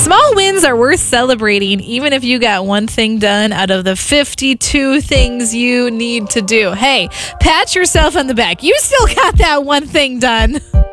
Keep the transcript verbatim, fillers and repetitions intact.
Small wins are worth celebrating, even if you got one thing done out of the fifty-two things you need to do. Hey, pat yourself on the back. You still got that one thing done.